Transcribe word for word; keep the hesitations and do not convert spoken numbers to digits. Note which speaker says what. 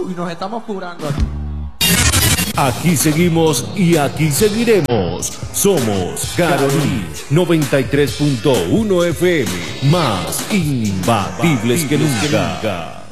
Speaker 1: y nos estamos curando.
Speaker 2: Aquí seguimos y aquí seguiremos. Somos Carolí noventa y tres punto uno F M, más imbatibles que nunca.